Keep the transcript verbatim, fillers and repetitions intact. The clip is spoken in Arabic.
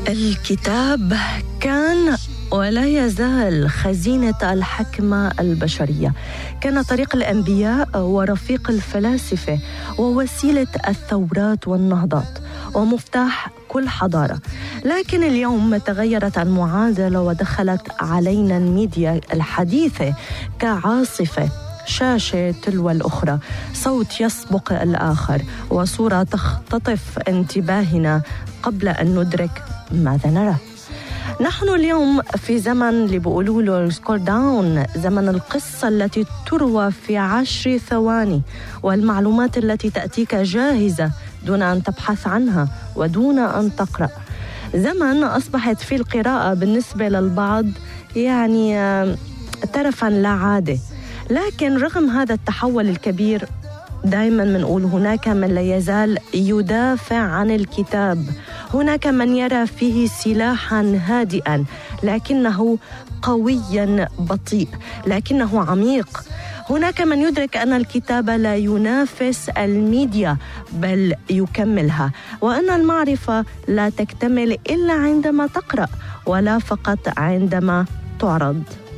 الكتاب كان ولا يزال خزينة الحكمة البشرية، كان طريق الأنبياء ورفيق الفلاسفة ووسيلة الثورات والنهضات ومفتاح كل حضارة. لكن اليوم تغيرت المعادلة ودخلت علينا الميديا الحديثة كعاصفة، شاشة تلو الأخرى، صوت يسبق الآخر، وصورة تختطف انتباهنا قبل أن ندرك ماذا نرى. نحن اليوم في زمن اللي بيقولوا له السكول داون، زمن القصة التي تروى في عشر ثواني والمعلومات التي تأتيك جاهزة دون أن تبحث عنها ودون أن تقرأ. زمن أصبحت فيه القراءة بالنسبة للبعض يعني ترفا لا عادة. لكن رغم هذا التحول الكبير دائما منقول هناك من لا يزال يدافع عن الكتاب، هناك من يرى فيه سلاحا هادئا لكنه قويا بطيء لكنه عميق. هناك من يدرك أن الكتاب لا ينافس الميديا بل يكملها، وأن المعرفة لا تكتمل إلا عندما تقرأ ولا فقط عندما تعرض.